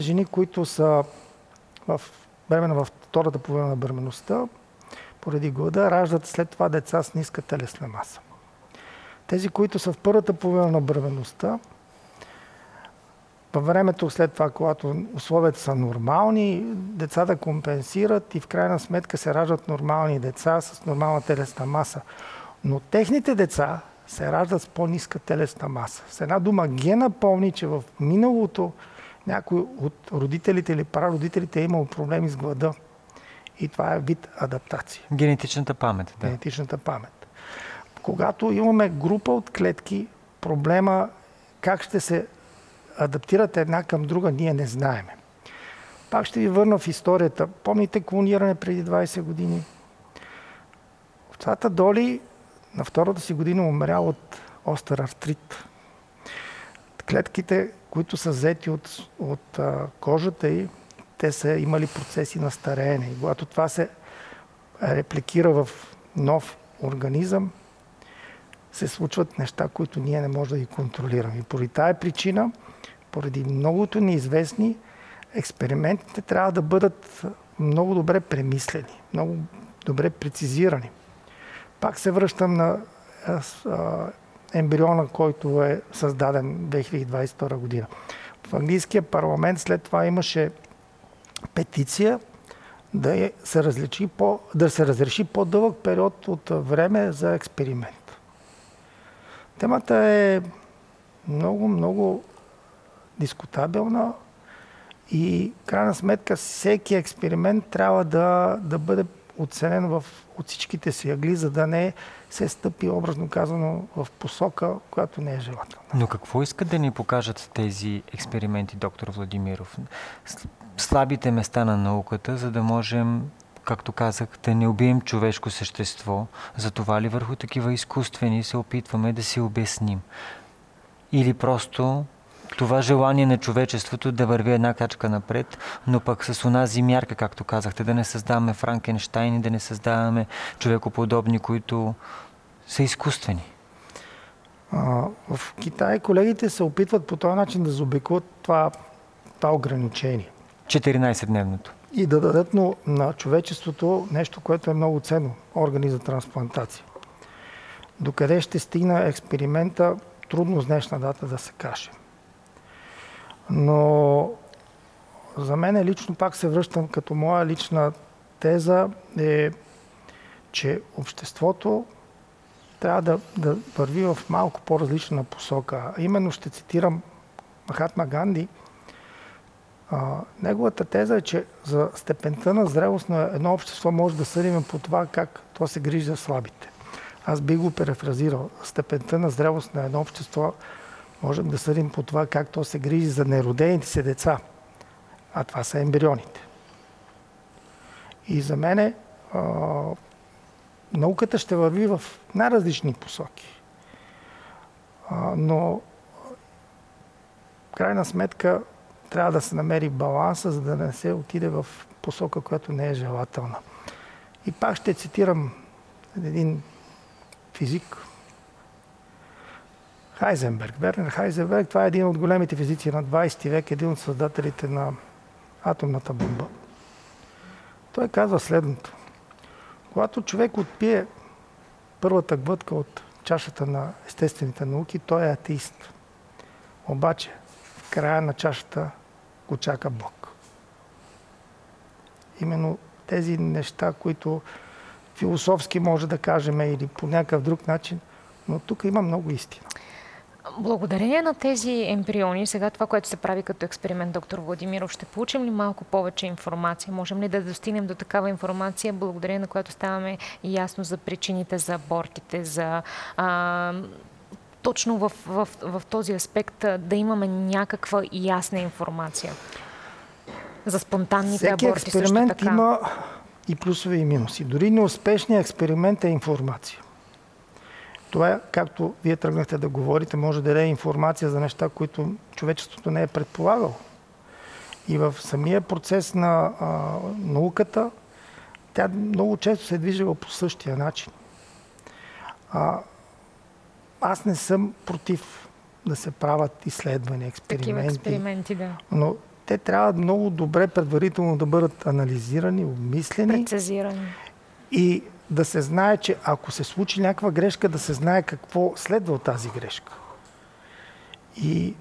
жени, които са във втората половина на бременността, поради глада, раждат след това деца с ниска телесна маса. Тези, които са в първата половина на бременността, във времето след това, когато условията са нормални, децата компенсират и в крайна сметка се раждат нормални деца с нормална телесна маса. Но техните деца се раждат с по-ниска телесна маса. С една дума, гена помни, че в миналото някой от родителите или прародителите е имал проблеми с глада. И това е вид адаптация. Генетичната памет. Да. Генетичната памет. Когато имаме група от клетки, проблема как ще се адаптират една към друга, ние не знаеме. Пак ще ви върна в историята. Помните клониране преди 20 години? Овцата Доли на втората си година умря от остър артрит. Клетките, които са взети от кожата й, те са имали процеси на стареене. И когато това се репликира в нов организъм, се случват неща, които ние не можем да ги контролираме. И поради тая причина, поради многото неизвестни, експериментите трябва да бъдат много добре премислени, много добре прецизирани. Пак се връщам на ембриона, който е създаден 2022 година. В английския парламент след това имаше петиция да се разреши по-дълъг период от време за експеримент. Темата е много дискутабелна и крайна сметка всеки експеримент трябва да бъде оценен от всичките си ъгли, за да не се стъпи, образно казано, в посока, която не е желателна. Но какво искат да ни покажат тези експерименти, доктор Владимиров? Слабите места на науката, за да можем, както казах, да не убием човешко същество. Затова ли върху такива изкуствени се опитваме да си обясним? Или просто това желание на човечеството да върви една крачка напред, но пък с онази мярка, както казахте, да не създаваме Франкенщайни, да не създаваме човекоподобни, които са изкуствени. В Китай колегите се опитват по този начин да заобиколят това ограничение. 14-дневното. И да дадат на човечеството нещо, което е много ценно – органи за трансплантация. Докъде ще стигне експеримента, трудно с днешна дата да се каже. Но за мен лично, пак се връщам като моя лична теза, е, че обществото трябва да върви в малко по-различна посока. Именно ще цитирам Махатма Ганди. Неговата теза е, че за степента на зрелост на едно общество може да съдим по това как то се грижи за слабите. Аз би го перефразирал. Степента на зрелост на едно общество можем да съдим по това как то се грижи за неродените си деца. А това са ембрионите. И за мене науката ще върви в най-различни посоки. Но в крайна сметка трябва да се намери баланса, за да не се отиде в посока, която не е желателна. И пак ще цитирам един физик, Хайзенберг. Вернер Хайзенберг, това е един от големите физици на 20 век, един от създателите на атомната бомба. Той казва следното. Когато човек отпие първата глътка от чашата на естествените науки, той е атеист. Обаче, в края на чашата го чака Бог. Именно тези неща, които философски може да кажем или по някакъв друг начин, но тук има много истина. Благодарение на тези ембриони, сега това, което се прави като експеримент, доктор Владимиров, ще получим ли малко повече информация? Можем ли да достигнем до такава информация, благодарение на която ставаме ясно за причините за абортите, за точно в този аспект да имаме някаква ясна информация за спонтанните аборти? Всеки експеримент има и плюсове и минуси. Дори неуспешният експеримент е информация. Това, както вие тръгнахте да говорите, може да даде информация за неща, които човечеството не е предполагало. И в самия процес на науката, тя много често се е движила по същия начин. Аз не съм против да се правят изследвания, експерименти. Такива експерименти, да. Но те трябва много добре предварително да бъдат анализирани, обмислени. Прецизирани. И да се знае, че ако се случи някаква грешка, да се знае какво следва от тази грешка. И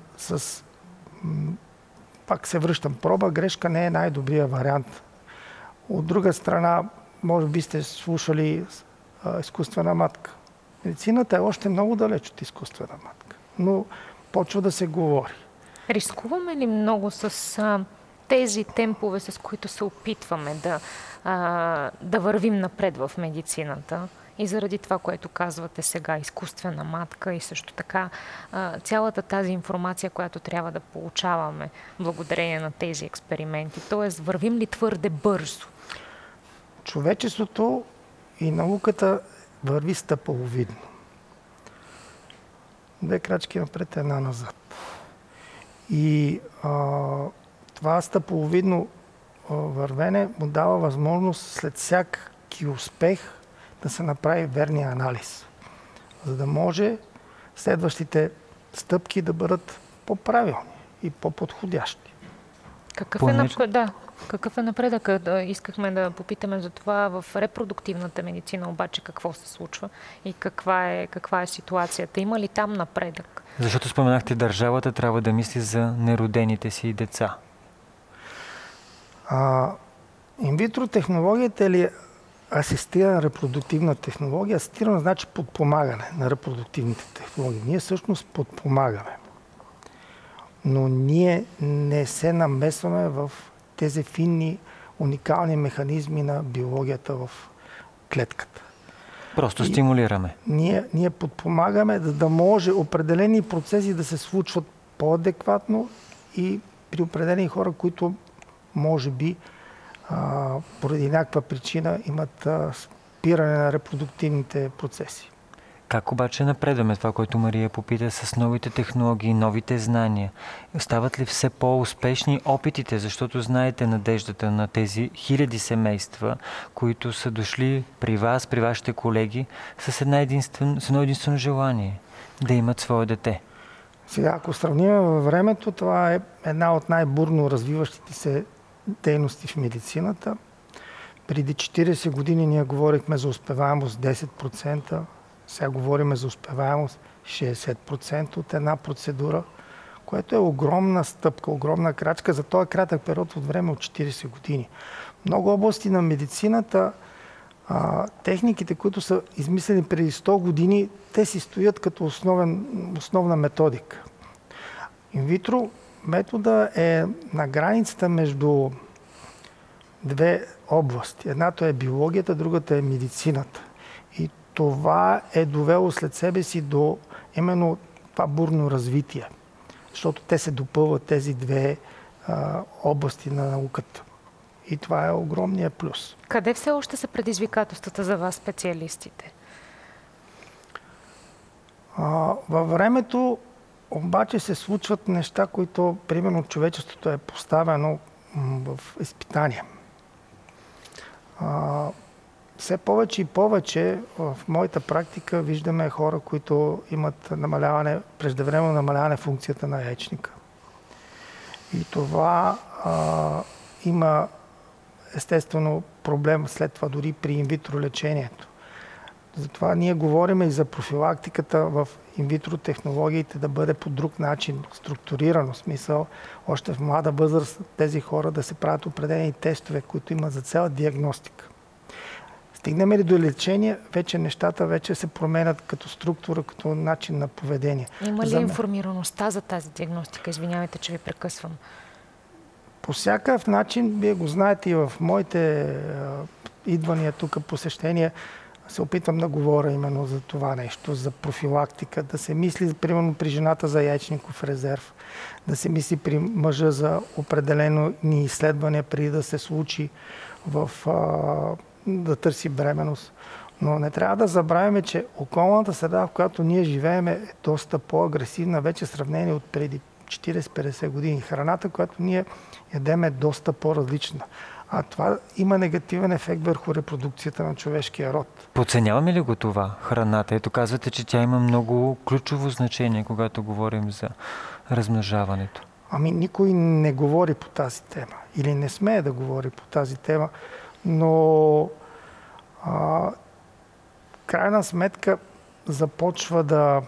пак се връщам, проба грешка не е най-добрият вариант. От друга страна, може би сте слушали изкуствена матка. Медицината е още много далеч от изкуствена матка, но почва да се говори. Рискуваме ли много с тези темпове, с които се опитваме да вървим напред в медицината? И заради това, което казвате сега, изкуствена матка и също така цялата тази информация, която трябва да получаваме благодарение на тези експерименти. Тоест, вървим ли твърде бързо? Човечеството и науката върви стъпаловидно. 2 крачки напред, 1 назад. И това стъпаловидно вървене му дава възможност след всяки успех да се направи верния анализ, за да може следващите стъпки да бъдат по-правилни и по-подходящи. Какъв е напредъкът? Искахме да попитаме за това в репродуктивната медицина, обаче какво се случва и каква е ситуацията? Има ли там напредък? Защото споменахте, държавата трябва да мисли за неродените си деца. Инвитро технологията или асистирана репродуктивна технология, асистирана значи подпомагане на репродуктивните технологии. Ние всъщност подпомагаме. Но ние не се намесваме в тези финни, уникални механизми на биологията в клетката. Просто стимулираме. Ние подпомагаме, да може определени процеси да се случват по-адекватно и при определени хора, които може би поради някаква причина имат спиране на репродуктивните процеси. Как обаче напредваме това, което Мария попита, с новите технологии, новите знания? Стават ли все по-успешни опитите? Защото знаете надеждата на тези хиляди семейства, които са дошли при вас, при вашите колеги, с едно единствено желание да имат свое дете. Сега, ако сравним във времето, това е една от най-бурно развиващите се дейности в медицината. Преди 40 години ние говорихме за успеваемост 10%, сега говорим за успеваемост 60% от една процедура, което е огромна стъпка, огромна крачка за този кратък период от време от 40 години. Много области на медицината, техниките, които са измислени преди 100 години, те си стоят като основна методика. Инвитро метода е на границата между 2 области. Едната е биологията, другата е медицината. И това е довело след себе си до именно това бурно развитие. Защото те се допълват тези 2 области на науката. И това е огромният плюс. Къде все още са предизвикателствата за вас, специалистите? Във времето обаче се случват неща, които, примерно, човечеството е поставено в изпитание. Все повече и повече в моята практика виждаме хора, които имат преждевременно намаляване функцията на яйчника. И това има естествено проблем след това дори при инвитро лечението. Затова ние говорим и за профилактиката в инвитро технологиите да бъде по друг начин структурирано. В смисъл, още в млада възраст тези хора да се правят определени тестове, които имат за цел диагностика. Стигнем ли до лечение, вече нещата се променят като структура, като начин на поведение. Има ли информираността за тази диагностика? Извинявайте, че ви прекъсвам. По всякакъв начин, вие го знаете и в моите идвания тук, посещения, се опитвам да говоря именно за това нещо, за профилактика, да се мисли, примерно, при жената за яйчников резерв, да се мисли при мъжа за определено ни изследвания, преди да се случи да търси бременност. Но не трябва да забравяме, че околната среда, в която ние живеем, е доста по-агресивна, вече сравнение от преди 40-50 години. Храната, която ние ядем, е доста по-различна. А това има негативен ефект върху репродукцията на човешкия род. Подценяваме ли го това, храната? Ето казвате, че тя има много ключово значение, когато говорим за размножаването. Ами никой не говори по тази тема или не смее да говори по тази тема, но крайна сметка започва да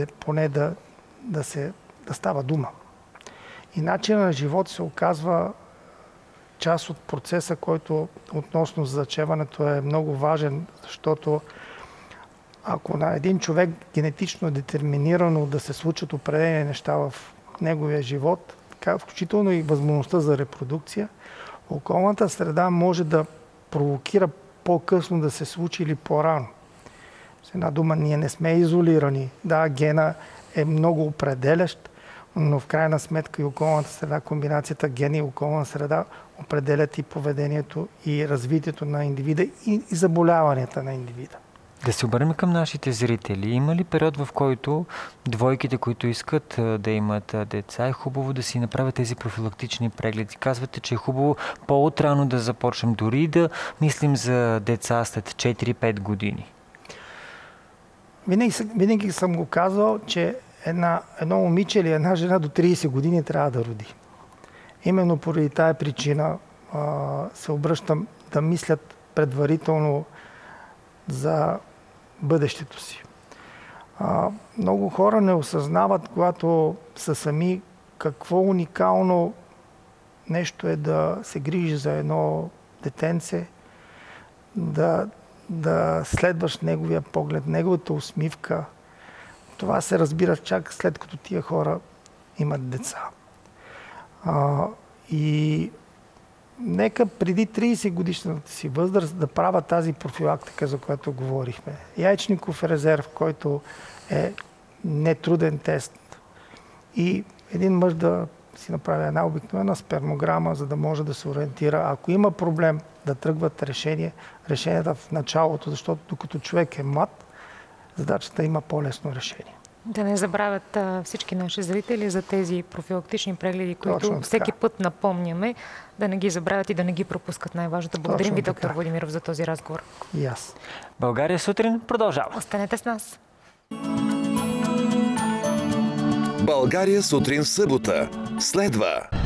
става дума. И начинът на живот се оказва част от процеса, който относно зачеването е много важен, защото ако на един човек генетично е детерминирано да се случат определени неща в неговия живот, така, включително и възможността за репродукция, околната среда може да провокира по-късно да се случи или по-рано. С една дума, ние не сме изолирани. Да, гена е много определящ, но в крайна сметка и околната среда, комбинацията гени и околна среда определят и поведението и развитието на индивида и заболяванията на индивида. Да се обърнем към нашите зрители. Има ли период, в който двойките, които искат да имат деца, е хубаво да си направят тези профилактични прегледи? Казвате, че е хубаво по-отрано да започнем, дори да мислим за деца след 4-5 години. Винаги съм го казвал, че едно момиче или една жена до 30 години трябва да роди. Именно поради тая причина се обръщам да мислят предварително за бъдещето си. Много хора не осъзнават, когато са сами, какво уникално нещо е да се грижи за едно детенце, да следваш неговия поглед, неговата усмивка. Това се разбира чак след като тия хора имат деца. И нека преди 30 годишната си възраст да правят тази профилактика, за която говорихме. Яйчников резерв, който е нетруден тест. И един мъж да си направи една обикновена спермограма, за да може да се ориентира. Ако има проблем, да тръгват решенията в началото, защото докато човек е млад, задачата има по-лесно решение. Да не забравят всички наши зрители за тези профилактични прегледи, които всеки път напомняме, да не ги забравят и да не ги пропускат. Най-важното. Благодарим ви, доктор Владимиров, за този разговор. И аз. България сутрин продължава. Останете с нас. България сутрин в събота следва.